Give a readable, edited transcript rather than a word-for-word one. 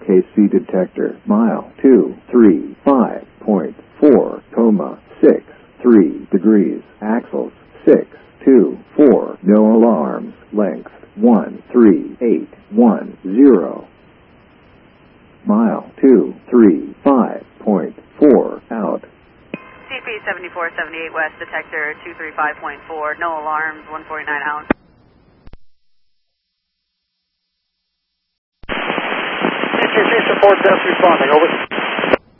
KC detector, mile 235.4, 63 degrees, axles 624, no alarms, length 13810. Mile 235.4 out. CP 7478 West, detector 235.4, no alarms, 149 out. CTC support desk responding, over.